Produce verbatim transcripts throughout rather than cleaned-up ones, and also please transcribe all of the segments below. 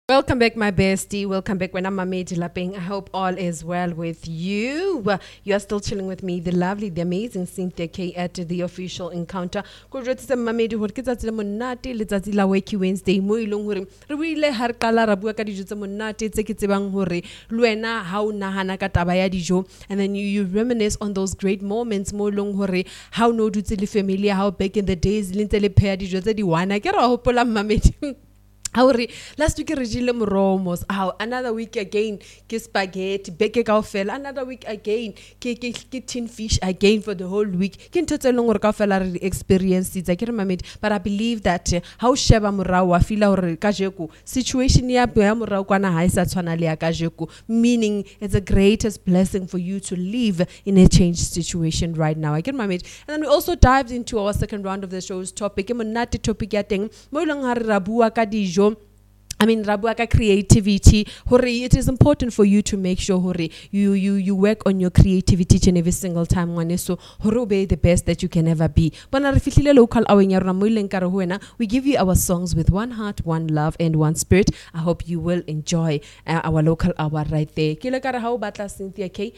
Welcome back, my bestie. Welcome back when I'm Mamedi Lapeng. I hope all is well with you. You are still chilling with me, the lovely, the amazing Cynthia K at the official encounter. Kujotse Mamedi hore ke tsatsi le monate le tsatsi la Wacky Wednesday mo ileng hore re buile ha re qala ra bua ka dijo tse monate tse ke tsebang hore le wena ha o nahana ka taba ya dijo, and then you, you reminisce on those great moments mo ileng hore ha o no dutse le family how back in the days le ntse le pheya dijo tse di wana ke ra hopola Mamedi. How last week re jile moromos, how another week again ke spaghetti beke kaofela, another week again ke ke ke tin fish again for the whole week ke ntho tse leng gore kaofela re experience tsa ke re Mamedi. But I believe that uh, how sheba morao wa feel hore ka jeko situation ya ya morao kwana ha isa tshwana le ya ka jeko, meaning it's the greatest blessing for you to live in a changed situation right now. I get Mamedi. And then we also dived into our second round of the show's topic, e monate topic ya teng mo ileng ha re ra bua ka dijo. I mean, Rabuaka creativity. Hore, it is important for you to make sure hore, you you you work on your creativity each and every single time. One so hore be the best that you can ever be. Local we give you our songs with one heart, one love, and one spirit. I hope you will enjoy uh, our local hour right there. Cynthia K.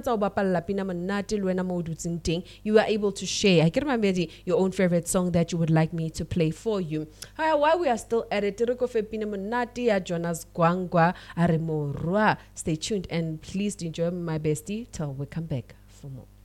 You are able to share. I can remember your own favorite song that you would like me to play for you. However, while we are still at it, Natia Jonas Gwangwa Aremorua. Stay tuned and please enjoy my bestie till we come back for more.